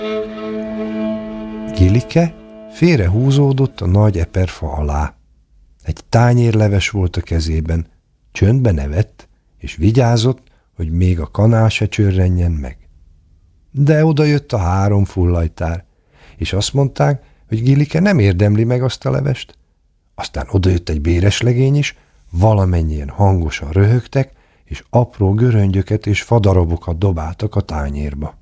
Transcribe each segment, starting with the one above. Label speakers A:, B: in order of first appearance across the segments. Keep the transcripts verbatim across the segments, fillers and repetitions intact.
A: Gilike félrehúzódott a nagy eperfa alá. Egy tányérleves volt a kezében, csöndbe nevett, és vigyázott, hogy még a kanál se csörrenjen meg. De oda jött a három fullajtár, és azt mondták, hogy Gilike nem érdemli meg azt a levest. Aztán odajött egy béreslegény is, valamennyien hangosan röhögtek, és apró göröngyöket és fadarabokat dobáltak a tányérba.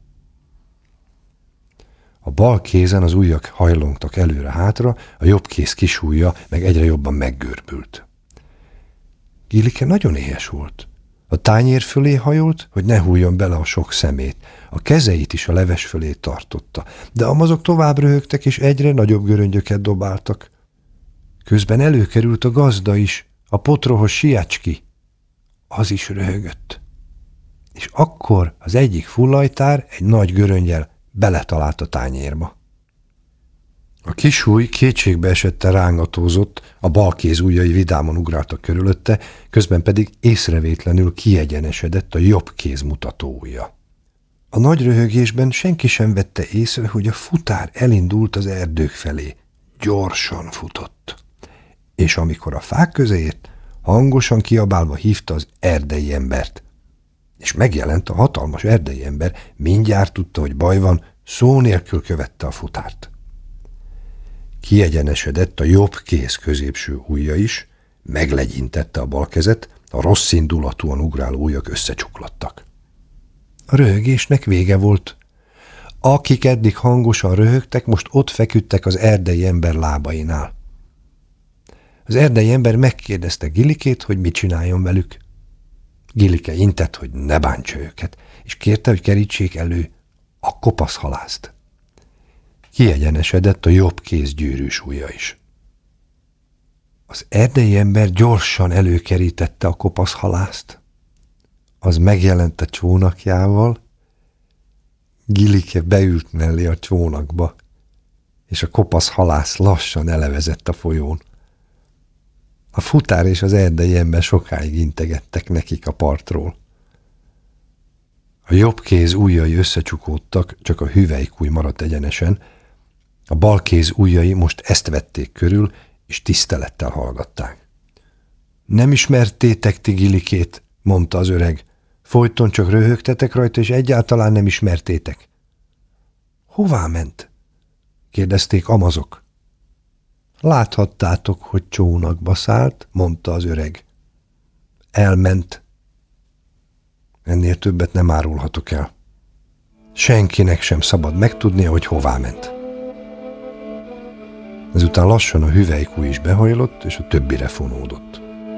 A: A bal kézen az ujjak hajlongtak előre-hátra, a jobb kéz kis ujja meg egyre jobban meggörbült. Gilike nagyon éhes volt. A tányér fölé hajolt, hogy ne hulljon bele a sok szemét. A kezeit is a leves fölé tartotta, de a mazok tovább röhögtek, és egyre nagyobb göröngyöket dobáltak. Közben előkerült a gazda is, a potrohos Siácski. Az is röhögött. És akkor az egyik fullajtár egy nagy göröngyel beletalált a tányérba. A kisúj kétségbe esette rángatózott, a bal kéz ujjai vidáman ugráltak körülötte, közben pedig észrevétlenül kiegyenesedett a jobb kéz mutató ujja. A nagy röhögésben senki sem vette észre, hogy a futár elindult az erdők felé. Gyorsan futott. És amikor a fák közé ért, hangosan kiabálva hívta az erdei embert. És megjelent a hatalmas erdei ember, mindjárt tudta, hogy baj van, szó nélkül követte a futárt. Kiegyenesedett a jobb kéz középső ujja is, meglegyintette a bal kezet, a rossz indulatúan ugráló ujjak összecsuklattak. A röhögésnek vége volt. Akik eddig hangosan röhögtek, most ott feküdtek az erdei ember lábainál. Az erdei ember megkérdezte Gilikét, hogy mit csináljon velük. Gilike intett, hogy ne bántsa őket, és kérte, hogy kerítsék elő a kopaszhalászt. Kiegyenesedett a jobb kéz gyűrűs ujja is. Az erdei ember gyorsan előkerítette a kopaszhalászt. Az megjelent a csónakjával, Gilike beült mellé a csónakba, és a kopaszhalász lassan elevezett a folyón. A futár és az erdei ember sokáig integettek nekik a partról. A jobb kéz ujjai összecsukódtak, csak a hüvelykúj maradt egyenesen, a bal kéz ujjai most ezt vették körül, és tisztelettel hallgatták. Nem ismertétek ti Gilikét, mondta az öreg. Folyton csak röhögtetek rajta, és egyáltalán nem ismertétek. Hová ment? Kérdezték amazok. Láthattátok, hogy csónakba szállt, mondta az öreg. Elment. Ennél többet nem árulhatok el. Senkinek sem szabad megtudnia, hogy hová ment. Ezután lassan a hüvelykúj is behajlott, és a többire fonódott.